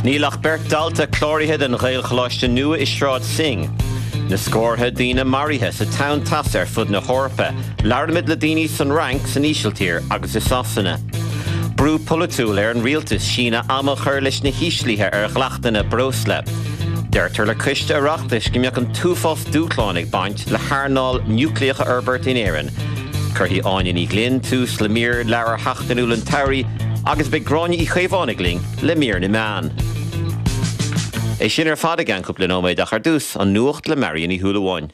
Nílach Bert Dalta chlórithe an ghail chláiste nua is Sráid Singh. Na scórtha dína marithe sa town tas fud na hórpa, learmid le daoine san rank san ísiltír agus is sasanna. Brú polatúil an rialtas sína ama chur leis na híslíthe ghlachtainna brosla. Deirtar le cuiste arachtas go mbeadh an túfás dúchlánig baint le haarnáil núcléacha Herbert in Éireann. Curthaí áin í glynn tús le mír leabhar heachtanúil an tairí agus beidh gráinne í chéimhánigling le mír na meán. É sin fada gan cúpla nóméid a chardús an nuacht le Marion í thuúlaháin.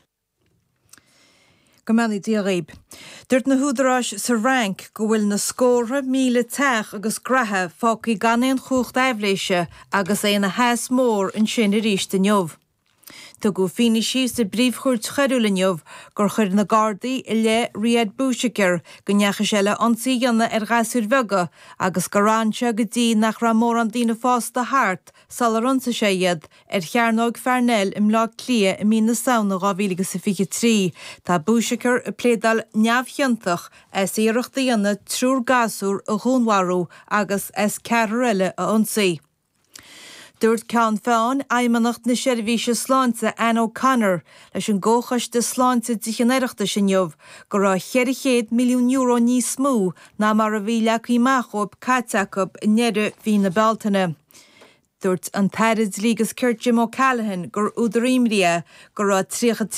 Gomani diaghib. Dúirt na húdarás sa rank go bhfuil na scóra míle teach agus gratha fácaí ganéon chucht eibhléise agus é na heas mór an sin a ríist den jobh. Tá go fine síos de bríomhchuirt cheirúla neamh gur chuir na Gardaí I le riad búiseair go neacha seile ansaí dhéanna gasúr bhega agus go ránse go dtí nach ra mór an dtína fás de háart sal runsa sé iad chearnáig fearnéil im lá clia I mína saona 2023. Tá búiseair a plédal neamhcheantach iireachta dhéanna trúr gasúr a dhúnharú agus ceathar eile a ansaí. Dúirt ceann fáin aimimanacht na seirbhíse sláinte Ann O'Connor leis an ggóchas de sláinte dichaneireachta sin jobh go rá 100 milliún euro níos smó ná mar a bhí leacaí machób caiteachab I neidir hí na Beltaine. Dúirt an tairid lígus Curt Jim O'Callaghan gur údaríimria go rá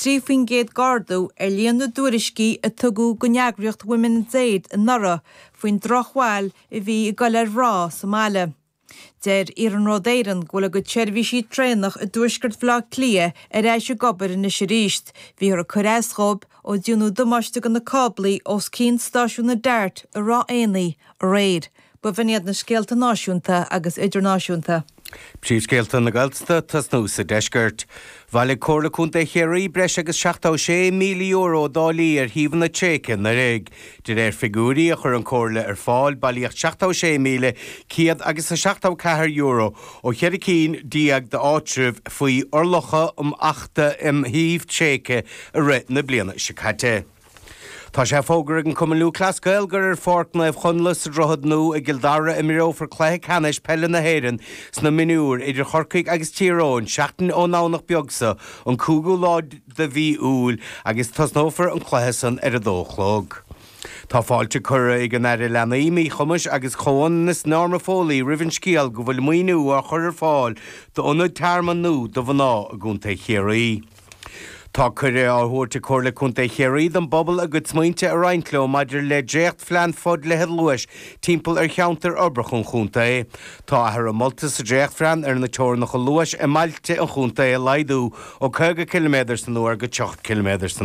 3 gardú líon na dúriscí a tugadh go neagraíocht Women's Aid in Nora faoin drochháil I bhí I goile rá Somália. Deir an Rodéireann gola go seirbhísí trénach a dúisgurt bhlá clia éise gobar in is ríist, bhí ar a choréischob ó dúnú domáiste gan na cáblaí os cín stáisiún na deirt a rá éanaí a réid, ba bhainiad na scéalta náisiúnta agus idirnáisiúnta. Príomh scéalta na Gailsta tas nó sa deisgurt. Bhaile córa chunta chéirí breis agus 76 milliún dálí híomh na Tséca na réig. De figúrí a chur an cóirla fáil bailíocht 76 míle ciad agus 64 euro ó cheir cín díag de áitrih faoi orlacha 8 híomh Tséca a réit na bliana se caite. Tá sé fógur an cumú clascail gur fórtna chunlas rothad nó a gildara I miró for cléthe canis pelle na héireann sna minúr idir chorcaig agus tíróin seachtain ó nánach beagsa an cúgú láid de bhí úl agus tasnófar an cléthe san a dóchlóg. Tá fáilte cura ag an air lenaí mí chumas agus choan nas náma fólaí rihann scíal go bhfuil muoinú a chur fáil do ionad tearman nó do bhaná a gúnta chéirí. Tá cuire áthúirte cóirla chunta chéirí an bobbal a go smaointe a reintló maidir le décht flean fod le head luis timpeall cheantar obrachún chunta é. Tá ar a moltas sa décht flean ar na teornach a luis mailte an chunta é leidú ó 20 km san uair go 8 km san